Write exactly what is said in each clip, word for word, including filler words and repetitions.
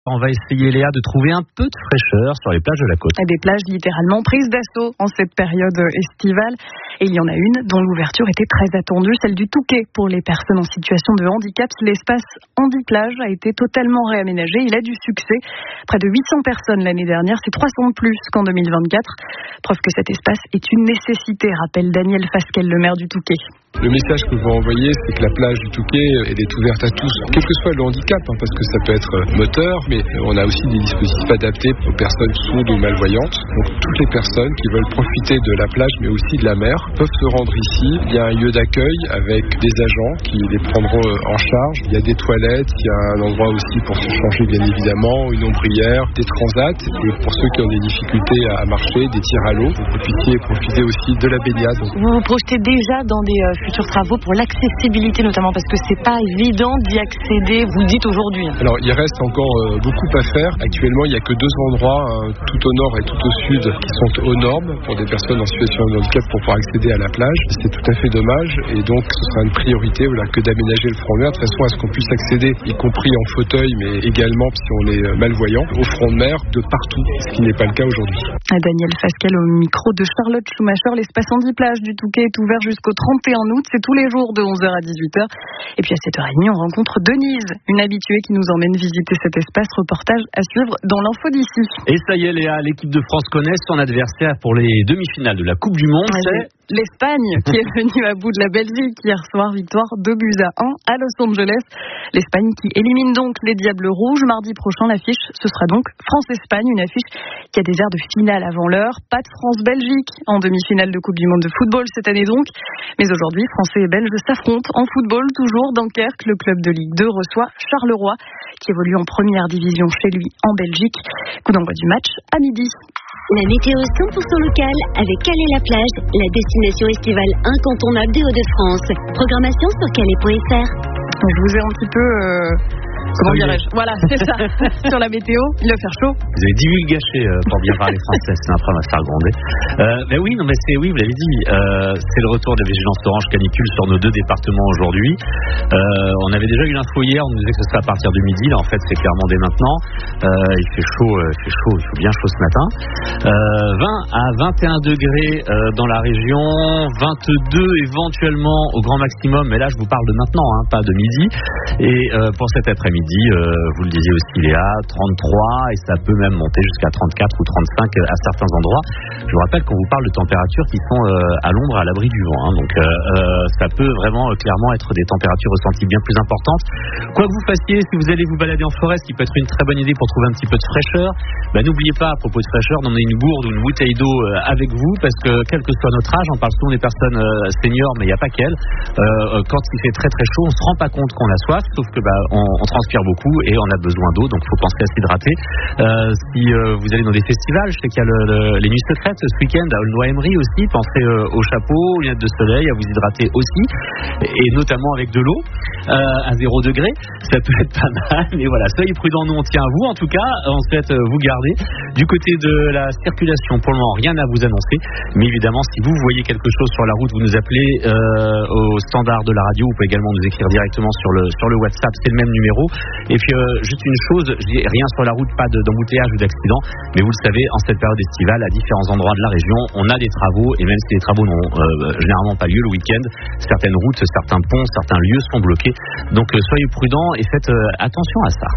On va essayer, Léa, de trouver un peu de fraîcheur sur les plages de la côte. Des plages littéralement prises d'assaut en cette période estivale. Et il y en a une dont l'ouverture était très attendue, celle du Touquet. Pour les personnes en situation de handicap, l'espace Handiplage a été totalement réaménagé. Il a du succès. Près de huit cents personnes l'année dernière, c'est trois cents de plus qu'en deux mille vingt-quatre. Preuve que cet espace est une nécessité, rappelle Daniel Fasquel, le maire du Touquet. Le message que je veux envoyer, c'est que la plage du Touquet, elle est ouverte à tous, quel que soit le handicap, hein, parce que ça peut être moteur, mais on a aussi des dispositifs adaptés aux personnes sourdes ou malvoyantes. Donc toutes les personnes qui veulent profiter de la plage, mais aussi de la mer, peuvent se rendre ici. Il y a un lieu d'accueil avec des agents qui les prendront en charge. Il y a des toilettes, il y a un endroit aussi pour se changer, bien évidemment, une ombrière, des transats, et pour ceux qui ont des difficultés à marcher, des tirs à l'eau, vous puissiez profiter aussi de la baignade. Vous vous projetez déjà dans des euh, futurs travaux pour l'accessibilité notamment, parce que c'est pas évident d'y accéder, vous le dites aujourd'hui. Alors il reste encore euh, beaucoup à faire. Actuellement il n'y a que deux endroits, hein, tout au nord et tout au sud, qui sont aux normes pour des personnes en situation de handicap pour pouvoir accéder à la plage. C'est tout à fait dommage, et donc ce sera une priorité voilà, que d'aménager le front de mer de façon à ce qu'on puisse accéder, y compris en fauteuil, mais également si on est malvoyant, au front de mer de partout, ce qui n'est pas le cas aujourd'hui. Daniel Fasquel au micro de Charlotte Schumacher. L'espace Handiplage du Touquet est ouvert jusqu'au trente et un août. C'est tous les jours de onze heures à dix-huit heures. Et puis à sept heures trente, on rencontre Denise, une habituée qui nous emmène visiter cet espace. Reportage à suivre dans l'info d'ici. Et ça y est, Léa, l'équipe de France connaît son adversaire pour les demi-finales de la Coupe du Monde. Ouais, c'est l'Espagne qui est venue à bout de la Belgique hier soir. Victoire deux buts à un à Los Angeles. L'Espagne qui élimine donc les Diables Rouges. Mardi prochain, l'affiche, ce sera donc France-Espagne. Une affiche qui a des airs de finale avant l'heure. Pas de France-Belgique en demi-finale de Coupe du Monde de football cette année donc. Mais aujourd'hui, Français et Belges s'affrontent en football. Toujours Dunkerque, le club de Ligue deux reçoit Charleroi qui évolue en première division chez lui en Belgique. Coup d'envoi du match à midi. La météo cent pour cent locale avec Calais-la-Plage, la destination estivale incontournable des Hauts-de-France. Programmation sur calais point f r. Je vous ai un petit peu... Euh... Comment dirais-je ? Voilà, c'est ça. Sur la météo, il va faire chaud. Vous avez dix minutes gâchées euh, pour bien parler français, c'est après on va se faire gronder. Euh, mais oui, non, mais c'est oui, vous l'avez dit, euh, c'est le retour de la vigilance orange canicule sur nos deux départements aujourd'hui. Euh, on avait déjà eu l'info hier, on nous disait que ce serait à partir de midi. Là, en fait, c'est clairement dès maintenant. Euh, il fait chaud, euh, il fait chaud, il fait bien chaud ce matin. Euh, vingt à vingt et un degrés euh, dans la région, vingt-deux éventuellement au grand maximum. Mais là, je vous parle de maintenant, hein, pas de midi. Et euh, pour cet après-midi. Midi, euh, vous le disiez aussi Léa, trente-trois et ça peut même monter jusqu'à trente-quatre ou trente-cinq à certains endroits. Je vous rappelle qu'on vous parle de températures qui sont euh, à l'ombre, à l'abri du vent, hein, donc euh, euh, ça peut vraiment euh, clairement être des températures ressenties bien plus importantes. Quoi que vous fassiez, si vous allez vous balader en forêt, ce qui peut être une très bonne idée pour trouver un petit peu de fraîcheur, bah, n'oubliez pas à propos de fraîcheur d'emmener une gourde ou une bouteille d'eau euh, avec vous, parce que quel que soit notre âge, on parle souvent des personnes euh, seniors, mais il n'y a pas qu'elles, euh, quand il fait très très chaud, on se rend pas compte qu'on a soif, sauf que bah, on, on transpire beaucoup et on a besoin d'eau, donc il faut penser à s'hydrater. Euh, si euh, vous allez dans des festivals, je sais qu'il y a le, le, les nuits secrètes ce week-end à Aulnoy-Emery aussi, pensez euh, au chapeau, aux lunettes de soleil, à vous hydrater aussi, et notamment avec de l'eau euh, à zéro degré, ça peut être pas mal, mais voilà, soyez prudents, nous on tient à vous, en tout cas, on souhaite euh, vous garder. Du côté de la circulation, pour le moment, rien à vous annoncer, mais évidemment, si vous voyez quelque chose sur la route, vous nous appelez euh, au standard de la radio, vous pouvez également nous écrire directement sur le, sur le WhatsApp, c'est le même numéro. Et puis euh, juste une chose, je dis rien sur la route, pas de, d'embouteillage ou d'accident, mais vous le savez, en cette période estivale, à différents endroits de la région, on a des travaux, et même si les travaux n'ont euh, généralement pas lieu le week-end, certaines routes, certains ponts, certains lieux sont bloqués. Donc euh, soyez prudents et faites euh, attention à ça.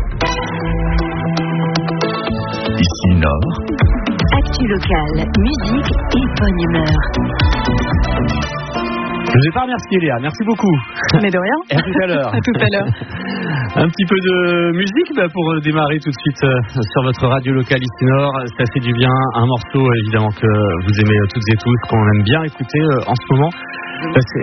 Ici Nord. Actu locale, musique et bonne humeur. Je vous ai pas remercié Léa, merci beaucoup. Mais de rien. Et à tout à l'heure. À tout à l'heure. Un petit peu de musique bah, pour démarrer tout de suite euh, sur votre radio locale ici Nord. Ça fait du bien. Un morceau évidemment que vous aimez toutes et tous, qu'on aime bien écouter euh, en ce moment. Parce que